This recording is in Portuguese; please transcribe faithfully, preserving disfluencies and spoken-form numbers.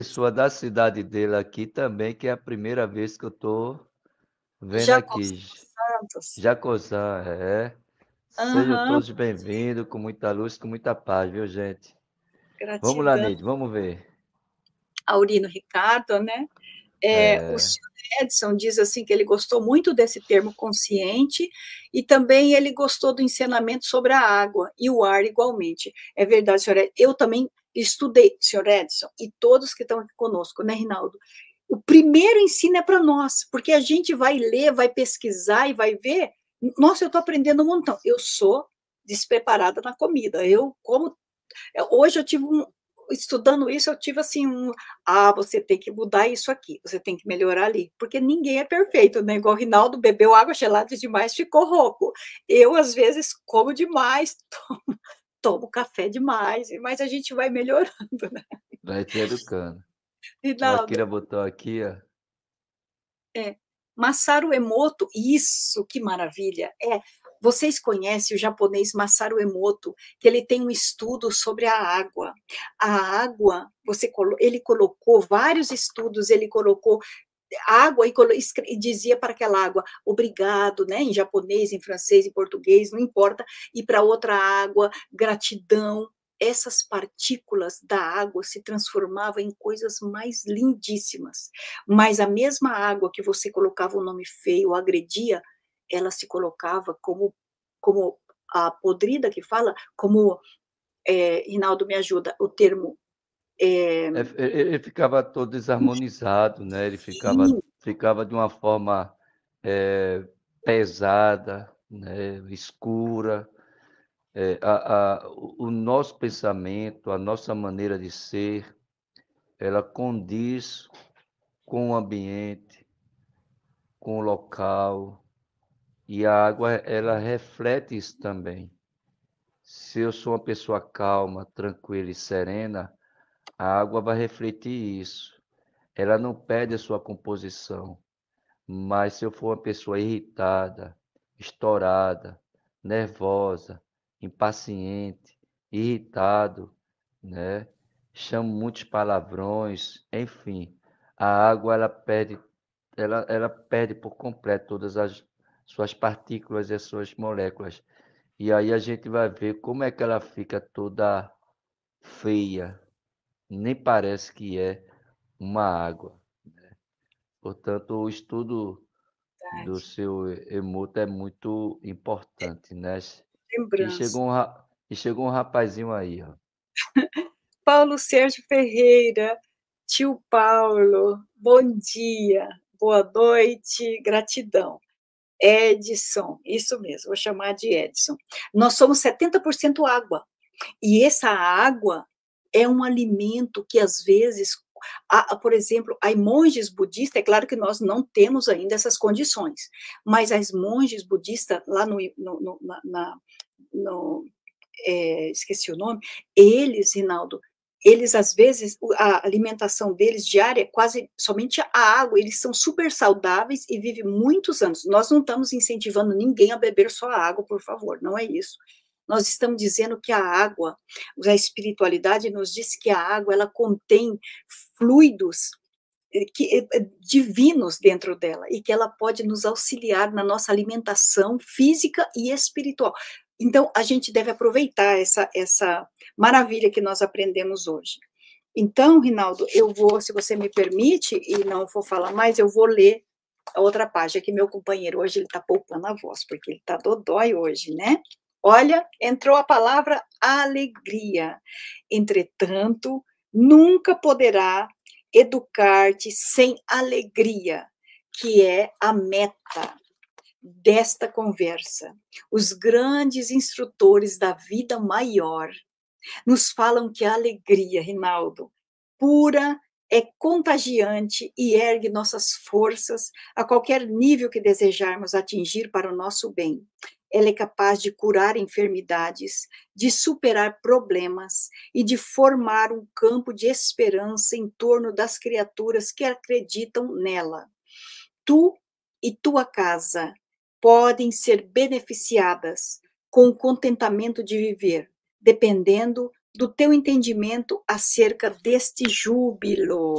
pessoa da cidade dele aqui também, que é a primeira vez que eu tô vendo Jacó dos aqui. Santos. Jacozã, é. Sejam Aham, todos bem-vindos, com muita luz, com muita paz, viu, gente? Vamos lá, gratidão. Neide, vamos ver. Aurino Ricardo, né? É, o É, senhor Edson diz assim que ele gostou muito desse termo consciente e também ele gostou do ensinamento sobre a água e o ar igualmente. É verdade, senhor Edson. Eu também estudei, senhor Edson, e todos que estão aqui conosco, né, Rinaldo? O primeiro ensino é para nós, porque a gente vai ler, vai pesquisar e vai ver. Nossa, eu estou aprendendo um montão. Eu sou despreparada na comida. Eu como hoje eu tive um, estudando isso, eu tive assim um, ah, você tem que mudar isso aqui, você tem que melhorar ali, porque ninguém é perfeito, né? Igual o Rinaldo bebeu água gelada demais, ficou rouco. Eu, às vezes, como demais, tomo, tomo café demais, mas a gente vai melhorando, né? vai se educando. Ó, a Rinaldo, Kira botou aqui, ó. é, Masaru Emoto, isso, que maravilha. É, vocês conhecem o japonês Masaru Emoto, que ele tem um estudo sobre a água. A água, você ele colocou vários estudos, ele colocou água e, e dizia para aquela água obrigado, né, em japonês, em francês, em português, não importa, e para outra água, gratidão. Essas partículas da água se transformavam em coisas mais lindíssimas. Mas a mesma água que você colocava um nome feio, agredia, ela se colocava como, como a podrida que fala, como, é, Rinaldo me ajuda, o termo é, É, ele ele ficava todo desarmonizado, né? Ele ficava, sim, ficava de uma forma é, pesada, né? Escura. É, a, a, o o nosso pensamento, a nossa maneira de ser, ela condiz com o ambiente, com o local, e a água, ela reflete isso também. Se eu sou uma pessoa calma, tranquila e serena, a água vai refletir isso. Ela não perde a sua composição, mas se eu for uma pessoa irritada, estourada, nervosa, impaciente, irritado, né? Chamo muitos palavrões, enfim, a água ela perde, ela, ela perde por completo todas as suas partículas e as suas moléculas. E aí a gente vai ver como é que ela fica toda feia, nem parece que é uma água. Portanto, o estudo do seu Emoto é muito importante, né? E lembrança. chegou um, ra- e chegou um rapazinho aí, ó. Paulo Sérgio Ferreira, tio Paulo, bom dia, boa noite, gratidão. Edson, isso mesmo, vou chamar de Edson. Nós somos setenta por cento água, e essa água é um alimento que, às vezes, a, a, por exemplo, as monges budistas, é claro que nós não temos ainda essas condições, mas as monges budistas, lá no, no, no, na, na, no é, esqueci o nome, eles, Rinaldo, eles às vezes, a alimentação deles diária é quase somente a água, eles são super saudáveis e vivem muitos anos. Nós não estamos incentivando ninguém a beber só água, por favor, não é isso. Nós estamos dizendo que a água, a espiritualidade nos diz que a água, ela contém fluidos que, divinos dentro dela e que ela pode nos auxiliar na nossa alimentação física e espiritual. Então, a gente deve aproveitar essa, essa maravilha que nós aprendemos hoje. Então, Rinaldo, eu vou, se você me permite, e não vou falar mais, eu vou ler a outra página, que meu companheiro hoje ele está poupando a voz, porque ele está dodói hoje, né? Olha, entrou a palavra alegria. Entretanto, nunca poderá educar-te sem alegria, que é a meta desta conversa. Os grandes instrutores da vida maior nos falam que a alegria, Rinaldo, pura, é contagiante e ergue nossas forças a qualquer nível que desejarmos atingir para o nosso bem. Ela é capaz de curar enfermidades, de superar problemas e de formar um campo de esperança em torno das criaturas que acreditam nela. Tu e tua casa podem ser beneficiadas com o contentamento de viver, dependendo do teu entendimento acerca deste júbilo.